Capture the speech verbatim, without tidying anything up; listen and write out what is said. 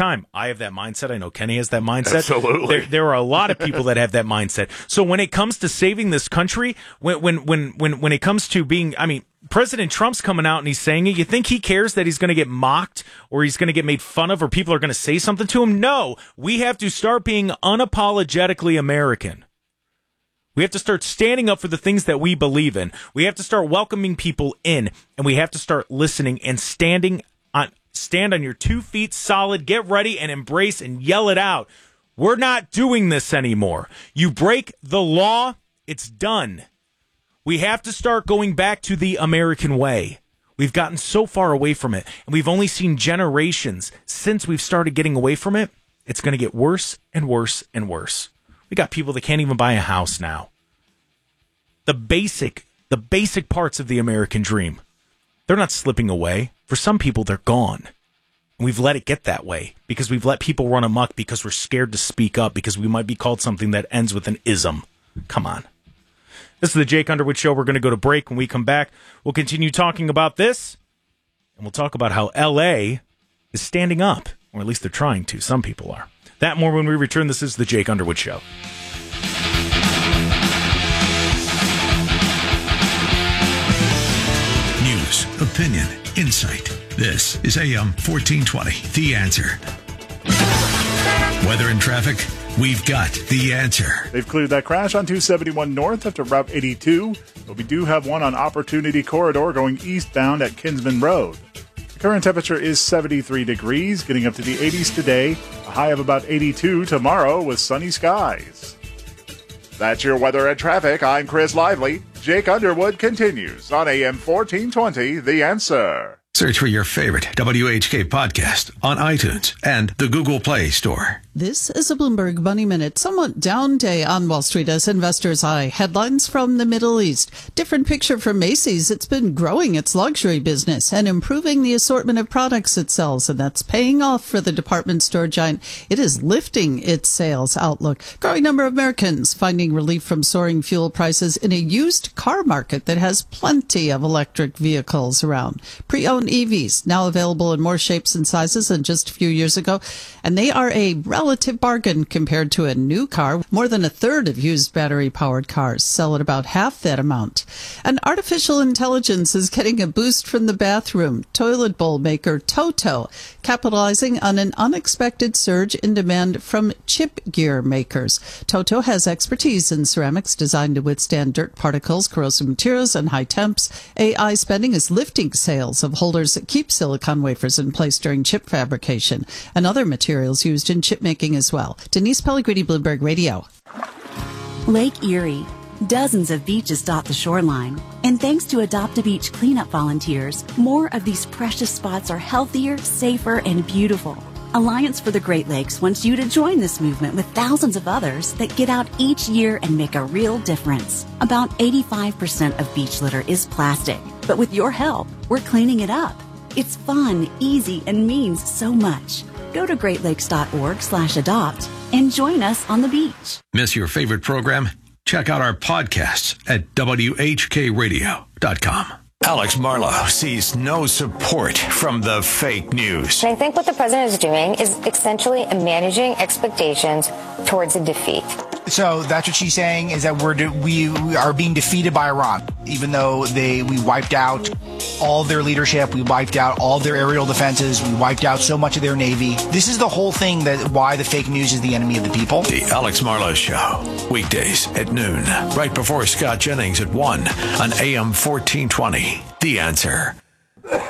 time. I have that mindset. I know Kenny has that mindset. Absolutely. There, there are a lot of people that have that mindset. So when it comes to saving this country, when when when when, when it comes to being, I mean, President Trump's coming out and he's saying it. You think he cares that he's going to get mocked or he's going to get made fun of or people are going to say something to him? No. We have to start being unapologetically American. We have to start standing up for the things that we believe in. We have to start welcoming people in, and we have to start listening and standing on stand on your two feet solid, get ready and embrace and yell it out. We're not doing this anymore. You break the law, it's done. We have to start going back to the American way. We've gotten so far away from it, and we've only seen generations since we've started getting away from it. It's going to get worse and worse and worse. We got people that can't even buy a house now. The basic, the basic parts of the American dream, they're not slipping away. For some people, they're gone. And we've let it get that way because we've let people run amok because we're scared to speak up because we might be called something that ends with an ism. Come on. This is the Jake Underwood Show. We're going to go to break. When we come back, we'll continue talking about this, and we'll talk about how L A is standing up, or at least they're trying to. Some people are. That more when we return. This is the Jake Underwood Show. News, opinion, insight. This is A M fourteen twenty, The Answer. Weather and traffic, we've got the answer. They've cleared that crash on two seventy-one North after Route eighty-two, but we do have one on Opportunity Corridor going eastbound at Kinsman Road. The current temperature is seventy-three degrees, getting up to the eighties today, a high of about eighty-two tomorrow with sunny skies. That's your weather and traffic. I'm Chris Lively. Jake Underwood continues on A M fourteen twenty, The Answer. Search for your favorite W H K podcast on iTunes and the Google Play Store. This is a Bloomberg Money Minute. Somewhat down day on Wall Street as investors eye headlines from the Middle East. Different picture from Macy's. It's been growing its luxury business and improving the assortment of products it sells, and that's paying off for the department store giant. It is lifting its sales outlook. Growing number of Americans finding relief from soaring fuel prices in a used car market that has plenty of electric vehicles around. Pre-owned E Vs now available in more shapes and sizes than just a few years ago, and they are a relative bargain compared to a new car. More than a third of used battery-powered cars sell at about half that amount. And artificial intelligence is getting a boost from the bathroom. Toilet bowl maker Toto capitalizing on an unexpected surge in demand from chip gear makers. Toto has expertise in ceramics designed to withstand dirt particles, corrosive materials, and high temps. A I spending is lifting sales of holders that keep silicon wafers in place during chip fabrication and other materials used in chip making as well. Denise Pellegrini, Bloomberg Radio. Lake Erie. Dozens of beaches dot the shoreline. And thanks to Adopt-A-Beach cleanup volunteers, more of these precious spots are healthier, safer, and beautiful. Alliance for the Great Lakes wants you to join this movement with thousands of others that get out each year and make a real difference. About eighty-five percent of beach litter is plastic, but with your help, we're cleaning it up. It's fun, easy, and means so much. Go to greatlakes.org slash adopt and join us on the beach. Miss your favorite program? Check out our podcasts at W H K radio dot com. Alex Marlow sees no support from the fake news. And I think what the president is doing is essentially managing expectations towards a defeat. So that's what she's saying, is that we're de- we, we are being defeated by Iran, even though they we wiped out all their leadership, we wiped out all their aerial defenses, we wiped out so much of their navy. This is the whole thing, that why the fake news is the enemy of the people. The Alex Marlow Show, weekdays at noon, right before Scott Jennings at one on A M fourteen twenty. The Answer.